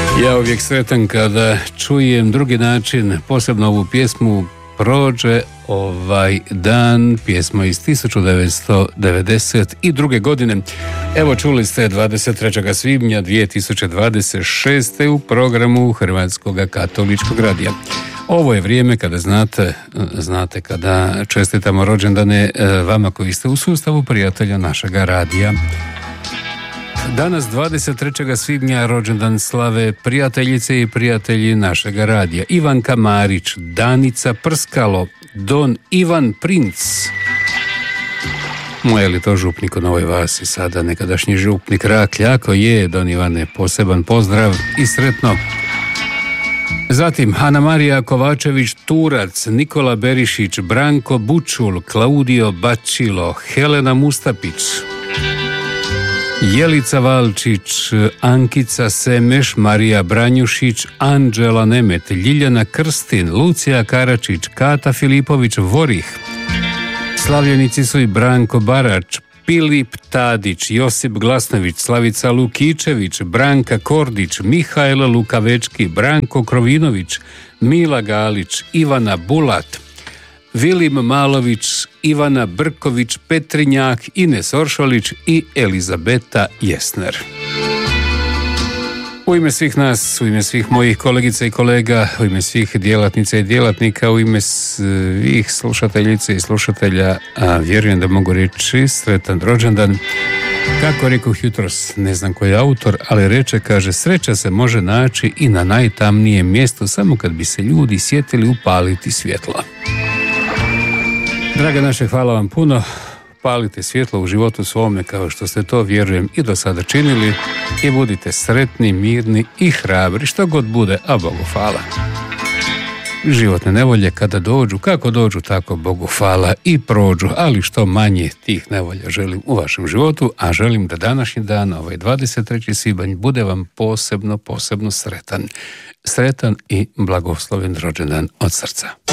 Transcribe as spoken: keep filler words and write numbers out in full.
Ja uvijek sretan kada čujem drugi način, posebno ovu pjesmu Prođe ovaj dan, pjesma iz tisuću devetsto devedeset druge. godine. Evo, čuli ste dvadeset trećeg svibnja dvije tisuće dvadeset šeste. u programu Hrvatskog katoličkog radija. Ovo je vrijeme kada znate, znate kada čestitamo rođendane vama koji ste u sustavu prijatelja našega radija. Danas dvadeset trećeg svibnja rođendan slave prijateljice i prijatelji našega radija. Ivanka Marić, Danica Prskalo, Don Ivan Princ. Moje li to župnik u Novoj Vasi sada, nekadašnji župnik Raklja, ako je, Don Ivane, poseban pozdrav i sretno. Zatim Ana Marija Kovačević Turac, Nikola Berišić, Branko Bučul, Klaudio Bačilo, Helena Mustapić, Jelica Valčić, Ankica Semeš, Marija Branjušić, Anđela Nemet, Ljiljana Krstin, Lucija Karačić, Kata Filipović Vorih. Slavljenici su i Branko Barač, Pilip Tadić, Josip Glasnović, Slavica Lukičević, Branka Kordić, Mihajlo Lukavečki, Branko Krovinović, Mila Galić, Ivana Bulat, Vilim Malović, Ivana Brković, Petrinjak, Ines Oršolić i Elizabeta Jesner. U ime svih nas, u ime svih mojih kolegica i kolega, u ime svih djelatnica i djelatnika, u ime svih slušateljica i slušatelja, a vjerujem da mogu reći sretan rođendan. Kako rekoh jutros, ne znam koji je autor, ali reče, kaže, sreća se može naći i na najtamnijem mjestu, samo kad bi se ljudi sjetili upaliti svjetla. Draga naše, hvala vam puno. Palite svjetlo u životu svome kao što ste to, vjerujem, i do sada činili, i budite sretni, mirni i hrabri, što god bude, a Bogu hvala. Životne nevolje kada dođu, kako dođu, tako Bogu hvala i prođu, ali što manje tih nevolja želim u vašem životu, a želim da današnji dan, ovaj dvadeset treći svibanj, bude vam posebno, posebno sretan. Sretan i blagosloven rođendan od srca.